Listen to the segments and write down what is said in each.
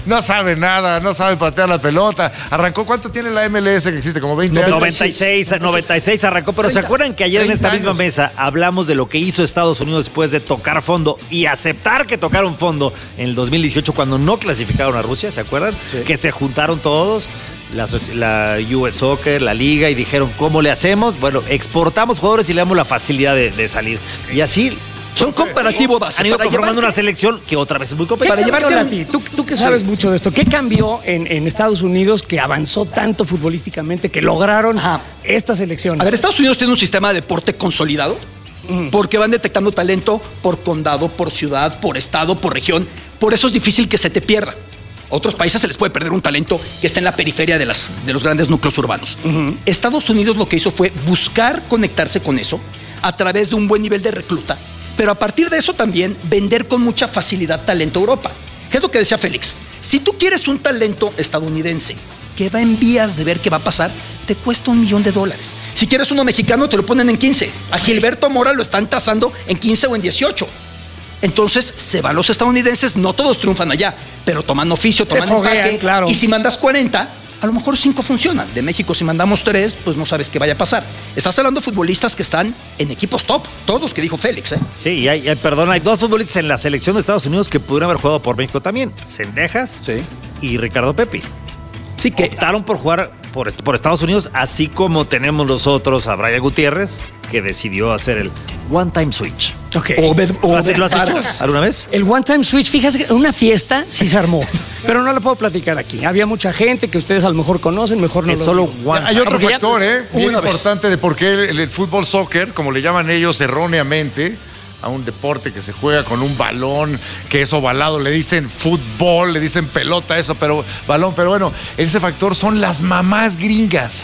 no sabe nada, no sabe patear la pelota. Arrancó, ¿cuánto tiene la MLS que existe? Como 20 años. 96 arrancó, pero ¿se acuerdan que ayer en esta misma mesa hablamos de lo que hizo Estados Unidos después de tocar fondo y aceptar que tocaron fondo en el 2018 cuando no clasificaron a Rusia? ¿Se acuerdan? Sí. Que se juntaron todos, la US Soccer, la liga, y dijeron, ¿cómo le hacemos? Bueno, exportamos jugadores y le damos la facilidad de salir. Y así... Son comparativos base. Han ido conformando una selección que otra vez es muy competitiva. Para llevarte a ti, tú que sabes mucho de esto, ¿qué cambió en Estados Unidos que avanzó tanto futbolísticamente que lograron estas elecciones? A ver, Estados Unidos tiene un sistema de deporte consolidado porque van detectando talento por condado, por ciudad, por estado, por región. Por eso es difícil que se te pierda. A otros países se les puede perder un talento que está en la periferia de los grandes núcleos urbanos. Estados Unidos lo que hizo fue buscar conectarse con eso a través de un buen nivel de recluta, pero a partir de eso también vender con mucha facilidad talento a Europa. ¿Qué es lo que decía Félix? Si tú quieres un talento estadounidense que va en vías de ver qué va a pasar, te cuesta $1 millón. Si quieres uno mexicano, te lo ponen en 15. A Gilberto Mora lo están tasando en 15 o en 18. Entonces se van los estadounidenses, no todos triunfan allá, pero toman oficio, toman empaque, claro. Y si mandas 40, a lo mejor 5 funcionan. De México, si mandamos 3, pues no sabes qué vaya a pasar. Estás hablando de futbolistas que están en equipos top, todos que dijo Félix, ¿eh? Sí, hay 2 futbolistas en la selección de Estados Unidos que pudieron haber jugado por México también. Cendejas y Ricardo Pepi. Sí, que optaron por jugar por Estados Unidos, así como tenemos nosotros a Brian Gutiérrez, que decidió hacer el one-time switch. Okay. ¿Lo has hecho alguna vez? El one-time switch, fíjate que una fiesta sí se armó, pero no lo puedo platicar aquí. Había mucha gente que ustedes a lo mejor conocen, mejor no es lo solo one. Hay otro factor, muy importante de por qué el fútbol soccer, como le llaman ellos erróneamente, a un deporte que se juega con un balón que es ovalado, le dicen fútbol, le dicen pelota, eso, pero balón, pero bueno, ese factor son las mamás gringas.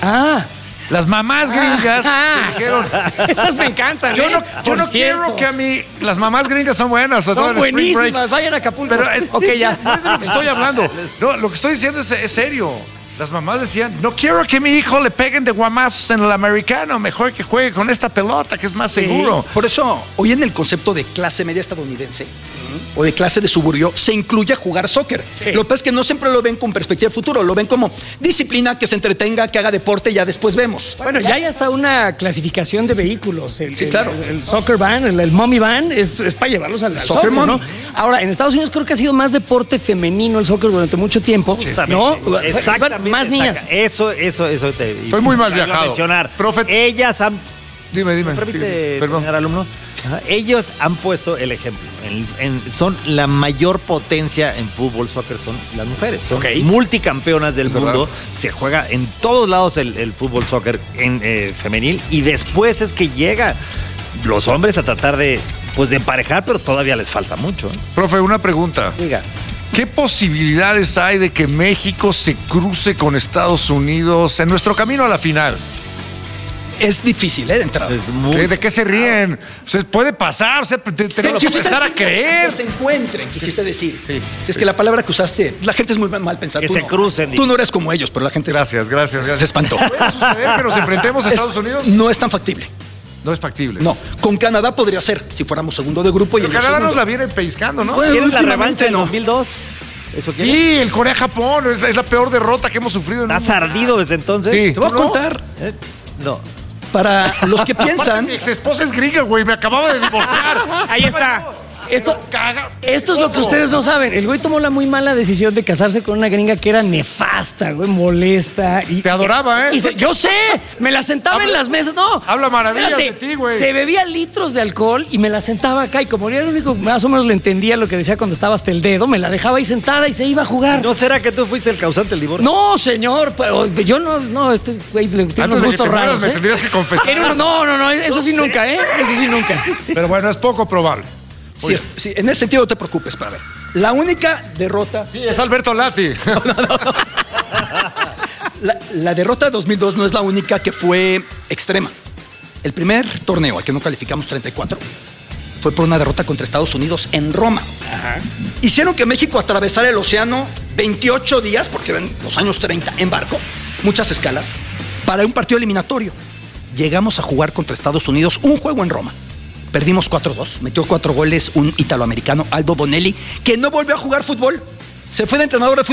Las mamás gringas que dijeron, esas me encantan. Yo no quiero que las mamás gringas son buenas. Son buenísimas, vayan a Acapulco. Pero ya. No es de lo que estoy hablando. No, lo que estoy diciendo es serio. Las mamás decían, no quiero que mi hijo le peguen de guamazos en el americano, mejor que juegue con esta pelota que es más seguro. Por eso, hoy en el concepto de clase media estadounidense o de clase de suburbio, se incluye jugar soccer. Lo que pasa es que no siempre lo ven con perspectiva de futuro, lo ven como disciplina, que se entretenga, que haga deporte y ya después vemos. Bueno, ya hay hasta una clasificación de vehículos. Claro. El soccer van, el mommy van, es para llevarlos al soccer, ¿no? Ahora, en Estados Unidos creo que ha sido más deporte femenino el soccer durante mucho tiempo, ¿no? Exactamente. Más niñas. Eso estoy muy mal viajado. Mencionar. Profe, ellas han... Dime. ¿Me permite, señor alumno? Ellos han puesto el ejemplo. Son la mayor potencia en fútbol, soccer, son las mujeres. Son multicampeonas del mundo. Se juega en todos lados el fútbol, soccer femenil. Y después es que llegan los hombres a tratar de emparejar, pero todavía les falta mucho. Profe, una pregunta. Diga. ¿Qué posibilidades hay de que México se cruce con Estados Unidos en nuestro camino a la final? Es difícil, de entrada. ¿De qué se ríen? O sea, puede pasar, tenemos que empezar a creer. Que se encuentren, quisiste decir. Sí. Si es que la palabra que usaste, la gente es muy mal pensada. Que se crucen. Tú no eres como ellos, pero la gente Gracias. Se espantó. ¿Puede suceder que nos enfrentemos a Estados Unidos? No es tan factible. No es factible. No, con Canadá podría ser, si fuéramos segundo de grupo. Pero Canadá nos la viene pellizcando, ¿no? ¿Quieres la revancha en 2002? ¿Eso quieres? Sí, el Corea-Japón es la peor derrota que hemos sufrido. ¿Has ardido desde entonces? Sí. Te voy a contar. No. Para los que piensan... Mi ex esposa es gringa, güey, me acababa de divorciar. Ahí está. Esto es lo que ustedes no saben. El güey tomó la muy mala decisión de casarse con una gringa que era nefasta, güey, molesta. Te adoraba, ¿eh? Yo sé, me la sentaba en las mesas. No. Habla maravillas de ti, güey. Se bebía litros de alcohol y me la sentaba acá. Y como era el único más o menos le entendía lo que decía cuando estaba hasta el dedo, me la dejaba ahí sentada y se iba a jugar. ¿No será que tú fuiste el causante del divorcio? No, señor. Pero yo no, este güey tiene unos gustos raros. Me tendrías que confesar. No, eso sí nunca, ¿eh? Eso sí nunca. Pero bueno, es poco probable. Sí, en ese sentido no te preocupes, para ver. La única derrota... Sí, es Alberto Lati. No. La derrota de 2002 no es la única que fue extrema. El primer torneo al que no calificamos 34 fue por una derrota contra Estados Unidos en Roma. Hicieron que México atravesara el océano 28 días, porque eran los años 30, en barco, muchas escalas, para un partido eliminatorio. Llegamos a jugar contra Estados Unidos un juego en Roma. Perdimos 4-2, metió 4 goles un italoamericano, Aldo Bonelli, que no volvió a jugar fútbol. Se fue de entrenador de fútbol.